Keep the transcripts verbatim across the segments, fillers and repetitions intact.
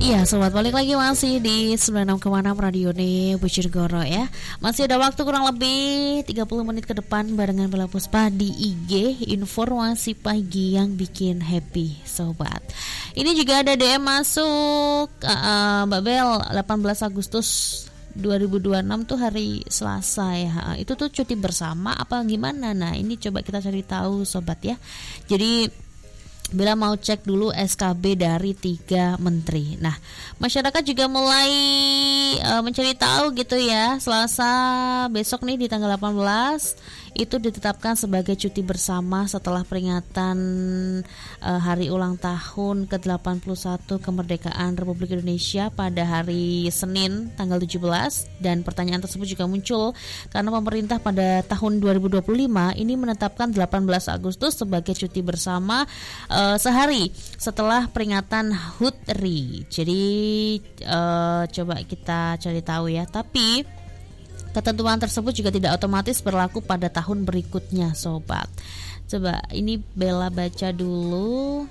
Iya sobat, balik lagi masih di sembilan puluh enam koma enam Radio Ne Bojonegoro ya. Masih ada waktu kurang lebih tiga puluh menit ke depan barengan Bella Puspa di I G Informasi Pagi yang bikin happy sobat. Ini juga ada D M masuk uh, Mbak Bel, delapan belas Agustus dua ribu dua puluh enam tuh hari Selasa ya. Itu tuh cuti bersama apa gimana? Nah ini coba kita cari tahu sobat ya. Jadi Bila mau cek dulu S K B dari tiga menteri. Nah, masyarakat juga mulai uh, mencari tahu gitu ya. Selasa besok nih di tanggal delapan belas itu ditetapkan sebagai cuti bersama setelah peringatan uh, hari ulang tahun ke delapan puluh satu kemerdekaan Republik Indonesia pada hari Senin tanggal tujuh belas, dan pertanyaan tersebut juga muncul karena pemerintah pada tahun dua ribu dua puluh lima ini menetapkan delapan belas Agustus sebagai cuti bersama uh, sehari setelah peringatan H U T R I. Jadi uh, coba kita cari tahu ya. Tapi ketentuan tersebut juga tidak otomatis berlaku pada tahun berikutnya sobat. Coba ini Bella baca dulu.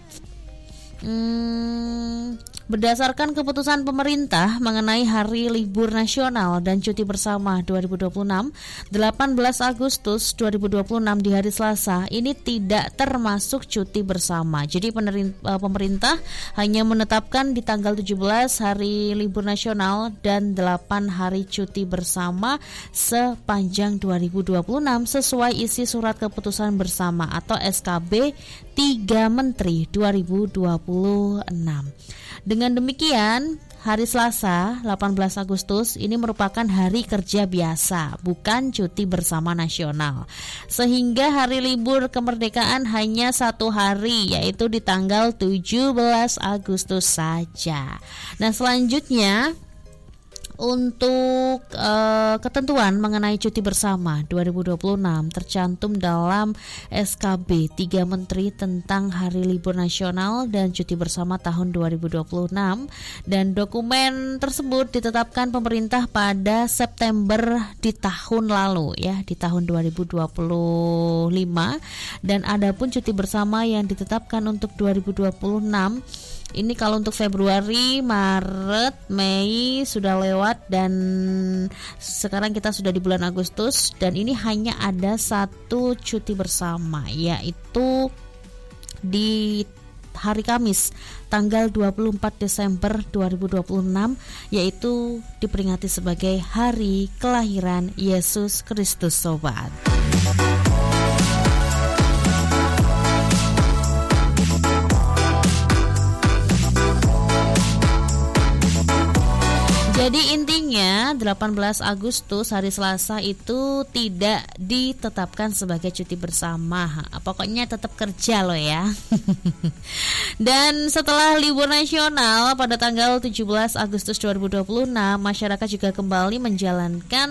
Hmm, berdasarkan keputusan pemerintah mengenai Hari Libur Nasional dan Cuti Bersama dua ribu dua puluh enam, delapan belas Agustus dua ribu dua puluh enam di hari Selasa ini tidak termasuk cuti bersama. Jadi pemerintah hanya menetapkan di tanggal tujuh belas Hari Libur Nasional dan delapan hari cuti bersama sepanjang dua ribu dua puluh enam sesuai isi surat keputusan bersama atau S K B tiga Menteri dua ribu dua puluh enam. Dengan demikian, hari Selasa delapan belas Agustus ini merupakan hari kerja biasa, bukan cuti bersama nasional. Sehingga hari libur kemerdekaan hanya satu hari, yaitu di tanggal tujuh belas Agustus saja. Nah, selanjutnya untuk uh, ketentuan mengenai cuti bersama dua ribu dua puluh enam tercantum dalam S K B tiga Menteri tentang Hari Libur Nasional dan Cuti Bersama tahun dua ribu dua puluh enam, dan dokumen tersebut ditetapkan pemerintah pada September di tahun lalu ya, di tahun dua ribu dua puluh lima. Dan adapun cuti bersama yang ditetapkan untuk dua ribu dua puluh enam ini kalau untuk Februari, Maret, Mei sudah lewat, dan sekarang kita sudah di bulan Agustus, dan ini hanya ada satu cuti bersama, yaitu di hari Kamis tanggal dua puluh empat Desember dua ribu dua puluh enam, yaitu diperingati sebagai hari kelahiran Yesus Kristus sobat. Jadi intinya delapan belas Agustus hari Selasa itu tidak ditetapkan sebagai cuti bersama. Pokoknya tetap kerja loh ya. Dan setelah libur nasional pada tanggal tujuh belas Agustus dua ribu dua puluh enam, masyarakat juga kembali menjalankan